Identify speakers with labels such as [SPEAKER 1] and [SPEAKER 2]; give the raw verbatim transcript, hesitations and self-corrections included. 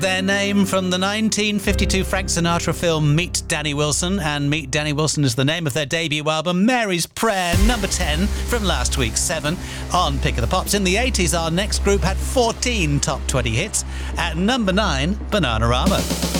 [SPEAKER 1] Their name from the nineteen fifty-two Frank Sinatra film Meet Danny Wilson, and Meet Danny Wilson is the name of their debut album, Mary's Prayer, number ten from last week's seven on Pick of the Pops. In the eighties, our next group had fourteen top twenty hits. At number nine, Bananarama.